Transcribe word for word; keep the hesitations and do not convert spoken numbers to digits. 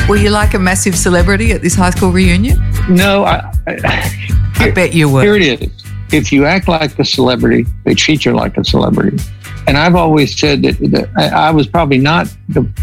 Were you like a massive celebrity at this high school reunion? No, I, I, I bet you were. Here it is. If you act like a celebrity, they treat you like a celebrity. And I've always said that, that I, I was probably not the